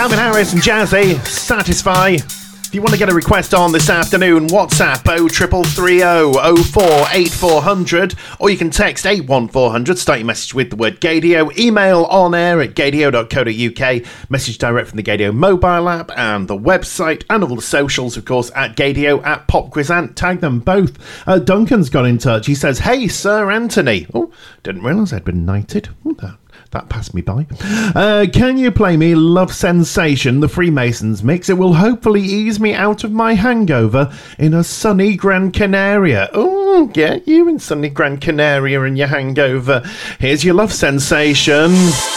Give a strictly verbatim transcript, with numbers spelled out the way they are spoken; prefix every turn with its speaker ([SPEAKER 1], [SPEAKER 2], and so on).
[SPEAKER 1] Calvin Harris and Jazzy, Satisfy. If you want to get a request on this afternoon, WhatsApp oh triple three oh oh four eight four hundred, or you can text eight one four hundred, start your message with the word Gaydio, email on air at gaydio dot co dot uk, message direct from the Gaydio mobile app and the website, and all the socials, of course, at Gaydio, at Popquizant, tag them both. Uh, Duncan's got in touch, he says, hey, Sir Anthony. Oh, didn't realise I'd been knighted. Oh, that. That passed me by. Uh, can you play me Love Sensation, the Freemasons mix? It will hopefully ease me out of my hangover in a sunny Gran Canaria. Oh, get you in sunny Gran Canaria and your hangover. Here's your Love Sensation.